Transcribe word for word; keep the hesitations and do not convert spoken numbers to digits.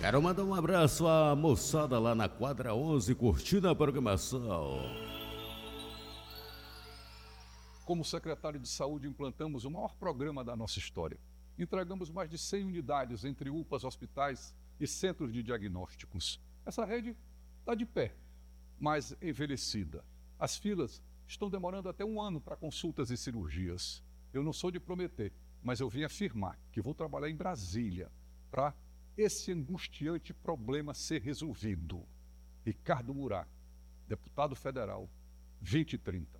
Quero mandar um abraço à moçada lá na quadra onze, curtindo a programação. Como secretário de Saúde, implantamos o maior programa da nossa história. Entregamos mais de cem unidades entre U P As, hospitais e centros de diagnósticos. Essa rede está de pé, mas envelhecida. As filas estão demorando até um ano para consultas e cirurgias. Eu não sou de prometer, mas eu vim afirmar que vou trabalhar em Brasília para esse angustiante problema ser resolvido. Ricardo Murat, deputado federal, vinte e trinta.